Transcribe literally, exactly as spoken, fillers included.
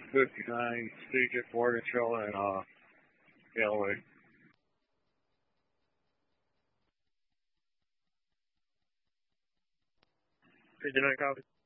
fifty-nine Strategic Border Patrol and uh, Galloway. fifty-nine copy.